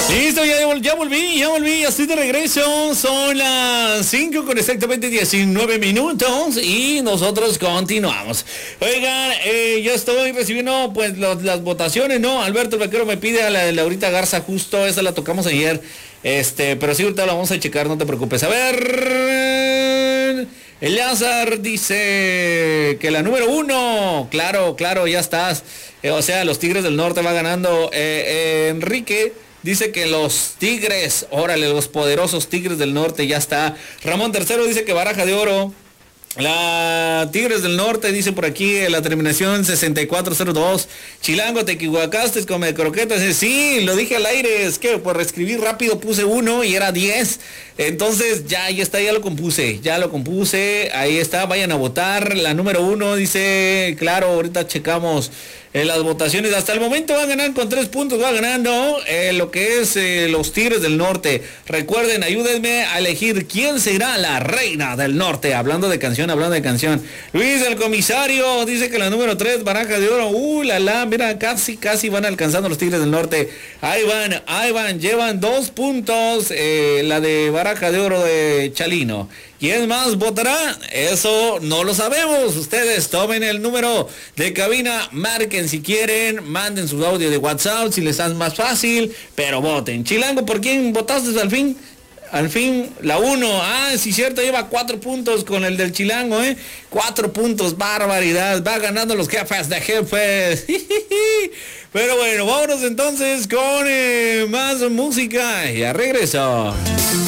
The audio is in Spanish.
Listo, ya volví, ya estoy de regreso. Son las 5 con exactamente 19 minutos y nosotros continuamos. Oigan, ya estoy recibiendo pues las votaciones, ¿no? Alberto el Vaquero me pide a la de Laurita Garza, justo esa la tocamos ayer. Pero sí, ahorita la vamos a checar, no te preocupes. A ver, Eleazar dice que la número 1, claro, ya estás. O sea, los Tigres del Norte va ganando. Enrique dice que los Tigres, órale, los poderosos Tigres del Norte, ya está. Ramón III dice que Baraja de Oro. La Tigres del Norte dice por aquí la terminación 6402. Chilango, te equivocaste con croquetas. Sí, lo dije al aire, es que por escribir rápido puse 1 y era 10. Entonces ya está, ya lo compuse, ahí está, vayan a votar. La número 1 dice, claro, ahorita checamos las votaciones. Hasta el momento va a ganar con 3 puntos, va ganando lo que es los Tigres del Norte. Recuerden, ayúdenme a elegir quién será la reina del norte. Hablando de canción. Luis el comisario dice que la número 3, Baraja de Oro. Mira, casi van alcanzando los Tigres del Norte. Ahí van, llevan 2 puntos. La de Baraja de Oro de Chalino. ¿Quién más votará? Eso no lo sabemos. Ustedes tomen el número de cabina, marquen si quieren, manden su audio de WhatsApp si les hace más fácil, pero voten. Chilango, ¿por quién votaste al fin? Al fin, la 1. Sí, cierto, lleva 4 puntos con el del Chilango, 4 puntos, barbaridad. Va ganando los jefes de jefes. Pero bueno, vámonos entonces con más música. Ya regreso.